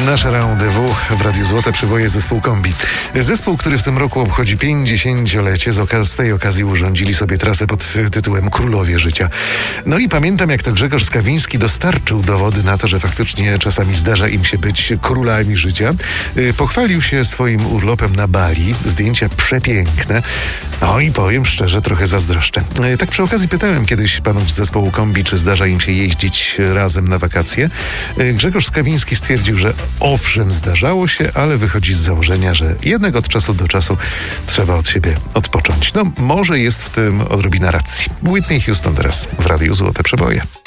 Nasze rendezvous w Radiu Złote Przeboje, zespół Kombi. Zespół, który w tym roku obchodzi 50-lecie. Z tej okazji urządzili sobie trasę pod tytułem Królowie Życia. No i pamiętam, jak to Grzegorz Skawiński dostarczył dowody na to, że faktycznie czasami zdarza im się być królami życia. Pochwalił się swoim urlopem na Bali. Zdjęcia przepiękne. No i powiem szczerze, trochę zazdroszczę. Tak przy okazji pytałem kiedyś panów z zespołu Kombi, czy zdarza im się jeździć razem na wakacje. Grzegorz Skawiński stwierdził, że owszem, zdarzało się, ale wychodzi z założenia, że jednak od czasu do czasu trzeba od siebie odpocząć. No, może jest w tym odrobina racji. Whitney Houston teraz w Radiu Złote Przeboje.